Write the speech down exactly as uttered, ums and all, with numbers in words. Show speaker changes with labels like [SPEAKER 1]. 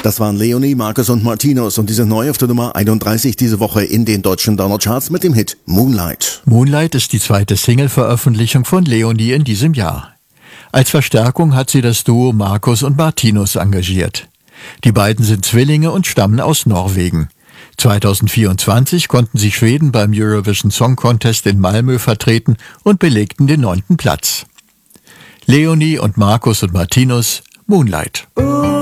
[SPEAKER 1] Das waren Leonie, Markus und Martinus und die sind neu auf der Nummer einunddreißig diese Woche in den deutschen Download-Charts mit dem Hit Moonlight.
[SPEAKER 2] Moonlight ist die zweite Single-Veröffentlichung von Leonie in diesem Jahr. Als Verstärkung hat sie das Duo Markus und Martinus engagiert. Die beiden sind Zwillinge und stammen aus Norwegen. zweitausendvierundzwanzig konnten sie Schweden beim Eurovision Song Contest in Malmö vertreten und belegten den neunten Platz. Leonie und Markus und Martinus, Moonlight.
[SPEAKER 3] Ooh.